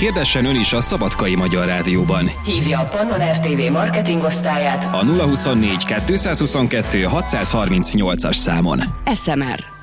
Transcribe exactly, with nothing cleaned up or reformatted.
Hirdessen ön is a Szabadkai Magyar Rádióban. Hívja a Pannon er té vé marketing osztályát a nulla huszonnégy kettőszázhuszonkettő hatszázharmincnyolcas számon. es em er